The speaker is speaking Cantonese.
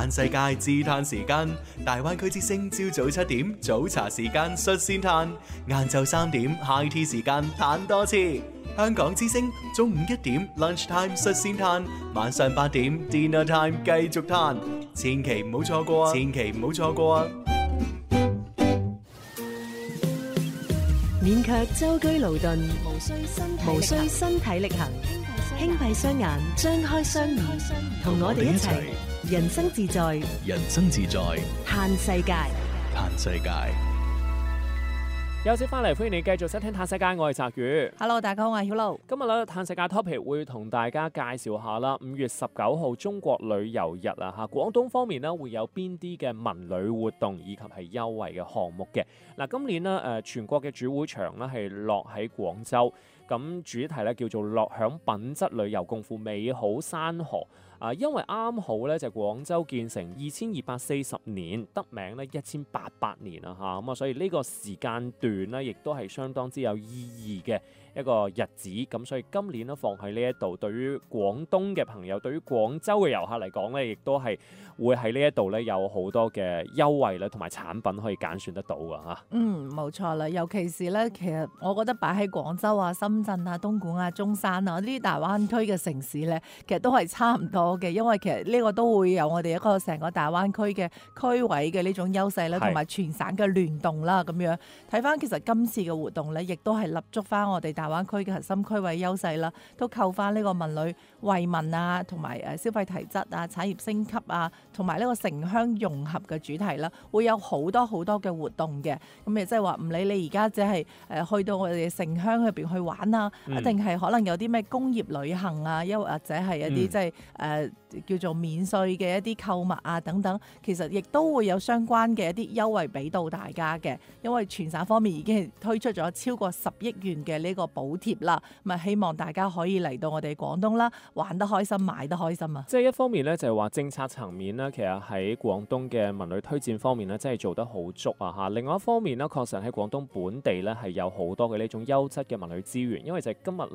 嘆世界自嘆時間，大灣區之聲朝早7點早茶時間率先嘆，晏晝3點 high tea 時間嘆多次。香港之聲中午1點 lunch time 率先嘆，晚上8點 dinner time 繼續嘆，千祈唔好錯過啊！千祈唔好錯過啊！ 勉強舟車勞頓，無需身體力行，輕閉雙眼，張開雙耳，同我哋一齊人生自在， 人生自在， 嘆世界， 嘆世界。 休息翻嚟，歡迎你繼續收聽《嘆世界》，我係澤宇。 Hello， 大家好，我係曉露。 今日咧，《嘆世界》topic 會同大家介紹下啦。5月19號中國旅遊日啊，嚇廣東方面咧會有邊啲嘅文旅活動以及係優惠嘅項目嘅。嗱，今年咧全國嘅主會場咧係落喺廣州，咁主題咧叫做樂享品質旅遊，共赴美好山河。因為啱好咧就廣州建成2240年，得名咧1800年啦嚇，咁啊所以呢個時間段咧亦都係相當之有意義嘅一個日子，咁所以今年咧放喺呢一度，對於廣東嘅朋友，對於廣州嘅遊客嚟講咧，亦都係會喺呢一度咧有好多嘅優惠啦，同埋產品可以揀選得到㗎嚇。 冇錯啦，尤其是咧，其實我覺得擺喺廣州啊、深圳啊、東莞啊、中山啊呢啲大灣區嘅城市咧，其實都係差唔多嘅，因為其實呢個都會有我哋一個成個大灣區嘅區位嘅呢種優勢啦，同埋全省嘅聯動啦咁樣。睇翻其實今次嘅活動咧，亦都係立足翻我哋大灣區嘅核心區位優勢啦，都扣翻呢個文旅惠民啊，同埋消費提質啊、產業升級啊，同埋呢個城鄉融合嘅主題啦，會有好多好多嘅活動嘅。咁亦即係話唔理你而家只係去到我哋城鄉入邊去玩啊，一定係可能有啲咩工業旅行啊，又或者係一啲即係叫做免稅嘅一啲購物啊等等，其實亦都會有相關嘅一啲優惠俾到大家嘅。因為全省方面已經係推出咗超過10億元嘅呢個補貼啦，咁啊希望大家可以嚟到我哋廣東啦，玩得開心，買得開心啊！ 即係一方面咧，就係話政策層面咧，其實喺廣東嘅文旅推薦方面咧，真係做得好足啊嚇。另外一方面咧，確實喺廣東本地咧係有好多嘅呢種優質嘅文旅資源，因為就係今日